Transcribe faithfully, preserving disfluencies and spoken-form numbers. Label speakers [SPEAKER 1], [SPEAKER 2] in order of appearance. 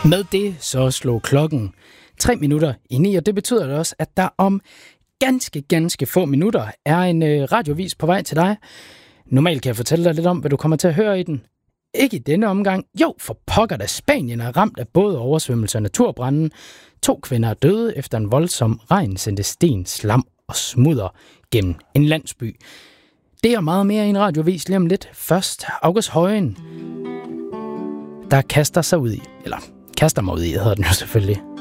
[SPEAKER 1] Med det så slog klokken tre minutter i ni, og det betyder det også, at der om ganske, ganske få minutter er en øh, radiovis på vej til dig. Normalt kan jeg fortælle dig lidt om, hvad du kommer til at høre i den. Ikke i denne omgang. Jo, for pokker da Spanien er ramt af både oversvømmelse og naturbranden. To kvinder er døde efter en voldsom regn sendte sten, slam og smudder gennem en landsby. Det er meget mere i en radiovis lige om lidt. Først August Højen, der kaster sig ud i, eller kaster mig ud i, hedder den jo selvfølgelig,